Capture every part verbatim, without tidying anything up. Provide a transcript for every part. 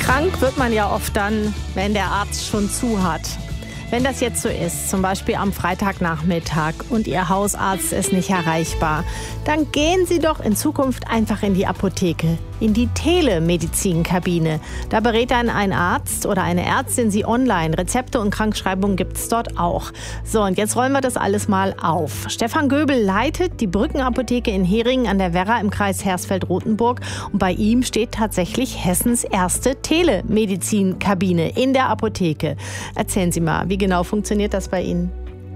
Krank wird man ja oft dann, wenn der Arzt schon zu hat. Wenn das jetzt so ist, zum Beispiel am Freitagnachmittag und Ihr Hausarzt ist nicht erreichbar, dann gehen Sie doch in Zukunft einfach in die Apotheke, in die Telemedizinkabine. Da berät dann ein Arzt oder eine Ärztin Sie online. Rezepte und Krankschreibungen gibt es dort auch. So, und jetzt rollen wir das alles mal auf. Stefan Göbel leitet die Brückenapotheke in Heringen an der Werra im Kreis Hersfeld-Rotenburg. Und bei ihm steht tatsächlich Hessens erste Telemedizinkabine in der Apotheke. Erzählen Sie mal, wie genau funktioniert das bei Ihnen?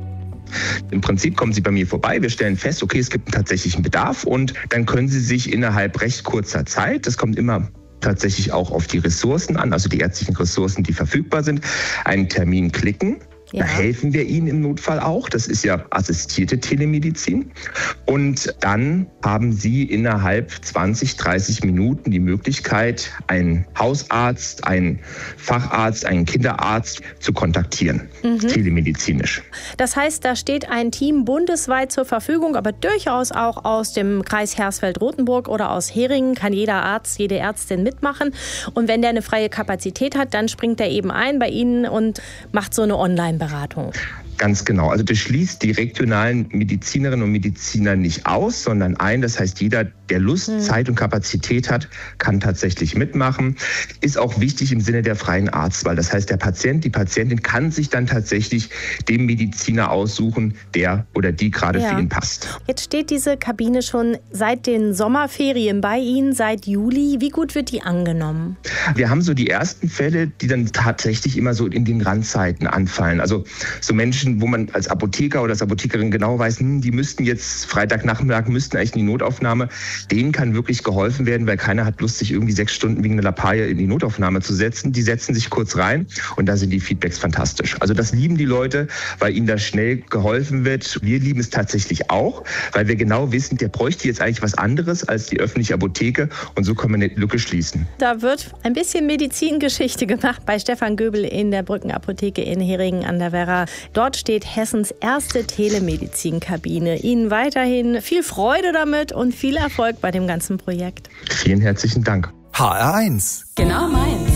Im Prinzip kommen Sie bei mir vorbei, wir stellen fest, okay, es gibt einen tatsächlichen Bedarf und dann können Sie sich innerhalb recht kurzer Zeit, das kommt immer tatsächlich auch auf die Ressourcen an, also die ärztlichen Ressourcen, die verfügbar sind, einen Termin klicken. Ja. Da helfen wir Ihnen im Notfall auch. Das ist ja assistierte Telemedizin. Und dann haben Sie innerhalb zwanzig, dreißig Minuten die Möglichkeit, einen Hausarzt, einen Facharzt, einen Kinderarzt zu kontaktieren, mhm. telemedizinisch. Das heißt, da steht ein Team bundesweit zur Verfügung, aber durchaus auch aus dem Kreis Hersfeld-Rotenburg oder aus Heringen kann jeder Arzt, jede Ärztin mitmachen. Und wenn der eine freie Kapazität hat, dann springt er eben ein bei Ihnen und macht so eine Online- Beratung. Ganz genau. Also das schließt die regionalen Medizinerinnen und Mediziner nicht aus, sondern ein. Das heißt, jeder, der Lust, hm. Zeit und Kapazität hat, kann tatsächlich mitmachen. Ist auch wichtig im Sinne der freien Arztwahl. Das heißt, der Patient, die Patientin kann sich dann tatsächlich den Mediziner aussuchen, der oder die gerade ja. für ihn passt. Jetzt steht diese Kabine schon seit den Sommerferien bei Ihnen, seit Juli. Wie gut wird die angenommen? Wir haben so die ersten Fälle, die dann tatsächlich immer so in den Randzeiten anfallen. Also so Menschen, wo man als Apotheker oder als Apothekerin genau weiß, hm, die müssten jetzt Freitagnachmittag, müssten eigentlich in die Notaufnahme. Denen kann wirklich geholfen werden, weil keiner hat Lust, sich irgendwie sechs Stunden wegen einer Lappalie in die Notaufnahme zu setzen. Die setzen sich kurz rein und da sind die Feedbacks fantastisch. Also das lieben die Leute, weil ihnen da schnell geholfen wird. Wir lieben es tatsächlich auch, weil wir genau wissen, der bräuchte jetzt eigentlich was anderes als die öffentliche Apotheke und so können wir eine Lücke schließen. Da wird ein bisschen Medizingeschichte gemacht bei Stefan Göbel in der Brückenapotheke in Heringen an der Werra. Dort steht Hessens erste Telemedizinkabine. Ihnen weiterhin viel Freude damit und viel Erfolg bei dem ganzen Projekt. Vielen herzlichen Dank. H R eins. Genau meins.